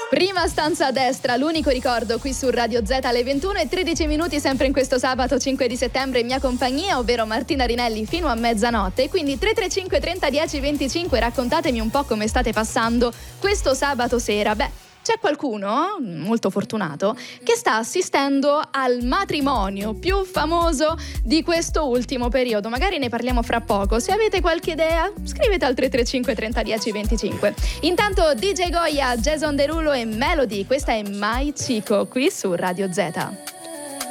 Prima stanza a destra, l'unico ricordo qui su Radio Z alle 21:13, sempre in questo sabato 5 di settembre in mia compagnia, ovvero Martina Rinelli fino a mezzanotte. Quindi 335 30 10 25, raccontatemi un po' come state passando questo sabato sera. C'è qualcuno, molto fortunato, che sta assistendo al matrimonio più famoso di questo ultimo periodo. Magari ne parliamo fra poco. Se avete qualche idea, scrivete al 335 30 10 25. Intanto DJ Goya, Jason Derulo e Melody. Questa è My Chico qui su Radio Z.